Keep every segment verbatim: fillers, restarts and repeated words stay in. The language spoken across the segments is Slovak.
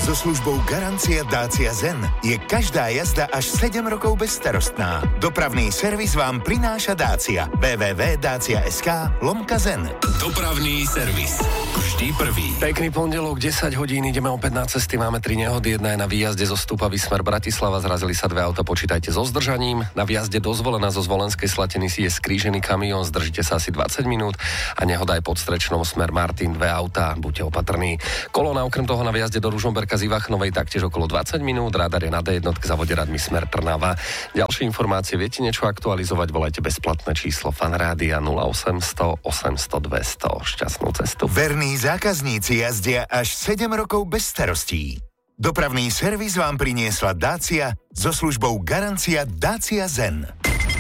So službou Garancia Dacia Zen je každá jazda až sedem rokov bezstarostná. Dopravný servis vám prináša Dacia. w w w bodka dacia bodka es ká lomka zen. Dopravný servis. Vždy prvý. Pekný pondelok, desať hodín, ideme opäť na cesty, máme tri nehody, jedna je na výjazde zo Stupavy smer Bratislava, zrazili sa dve auta, počítajte so zdržaním. Na výjazde do Zvolena zo Zvolenskej Slatiny si je skrížený kamión, zdržite sa asi dvadsať minút a nehoda aj pod Strečnom smer Martin, dve auta, buďte opatrní. Kolóna okrem toho na výjazde do Ružomberka z Ivachnovej taktiež okolo dvadsať minút, radar je na dé jednotke za Voderadmi smer Trnava. Ďalšie informácie, viete niečo aktualizovať, volajte bezplatné číslo Fanrádia nula osem sto osemsto dvesto. Šťastnú cestu. Verní zákazníci jazdia až sedem rokov bez starostí. Dopravný servis vám priniesla Dacia so službou Garancia Dacia Zen.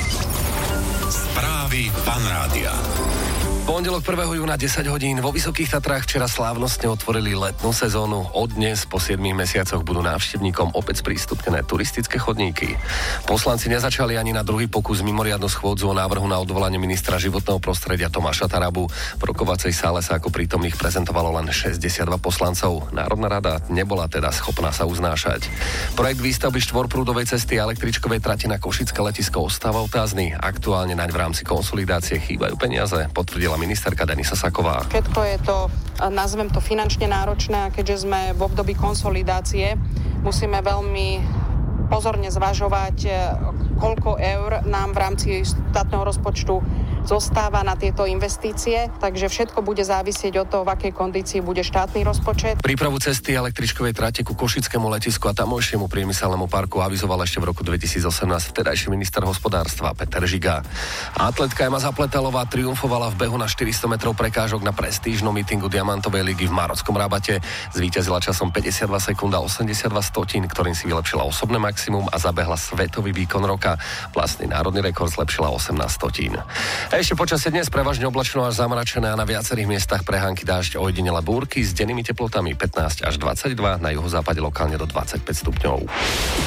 Správy Fanrádia. Pondelok prvého júna desať hodín. Vo Vysokých Tatrách včera slávnostne otvorili letnú sezónu. Od dnes po siedmich mesiacoch budú návštevníkom opäť sprístupnené turistické chodníky. Poslanci nezačali ani na druhý pokus mimoriadnu schôdzu o návrhu na odvolanie ministra životného prostredia Tomáša Tarabu. V rokovacej sále sa ako prítomných prezentovalo len šesťdesiatdva poslancov. Národná rada nebola teda schopná sa uznášať. Projekt výstavby štvorprúdovej cesty a električkovej trati na Košické letisko ostáva otázny. Aktuálne naň v rámci konsolidácie chýbajú peniaze, potvrdila ministerka Denisa Saková. Všetko je to, nazvem to, finančne náročné a keďže sme v období konsolidácie, musíme veľmi pozorne zvažovať, koľko eur nám v rámci štátneho rozpočtu zostáva na tieto investície, takže všetko bude závisieť od toho, v akej kondícii bude štátny rozpočet. Prípravu cesty električkovej trate ku Košickému letisku a tamojšiemu priemyselnému parku avizoval ešte v roku dvetisícosemnásť vtedajší minister hospodárstva Peter Žiga. Atletka Ema Zapletalová triumfovala v behu na štyristo metrov prekážok na prestížnom mítingu Diamantovej ligy v Marotskom Rabate. Zvíťazila časom päťdesiatdva sekúnd a osemdesiatdva stotín, ktorým si vylepšila osobné maximum a zabehla svetový výkon roka. Vlastný národný rekord zlepšila osemnásť stotín. Ešte počasie dnes prevažne oblačno až zamračené a na viacerých miestach prehánky dážď, ojedinele búrky s dennými teplotami pätnásť až dvadsaťdva, na juhozápade lokálne do dvadsaťpäť stupňov.